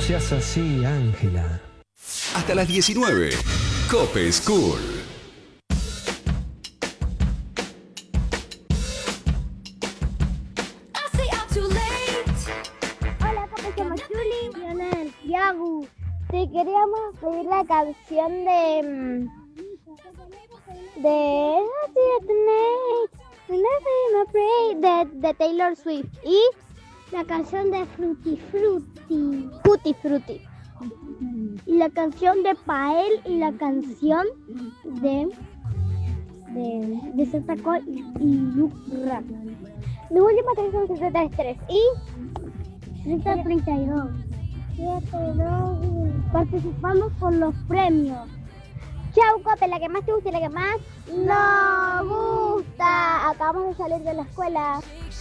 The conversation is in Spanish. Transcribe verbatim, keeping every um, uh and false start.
seas así, Ángela. Hasta las diecinueve. Cope School. Hola, Cope, somos Juli, Lionel, Yagu. Te queríamos pedir la canción de... mm, de... de, de Taylor Swift. Y la canción de Fruity Fruity. Tutti Frutti. Y la canción de Pael y la canción de... de, de Santa Col y, y Luke Rap. Mis últimas tres son setenta y tres y ciento treinta y dos. Participamos por los premios. Chau, Cope, la que más te gusta y la que más nos gusta. Acabamos de salir de la escuela.